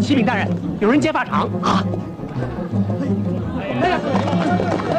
启禀大人，有人劫法场啊！来人！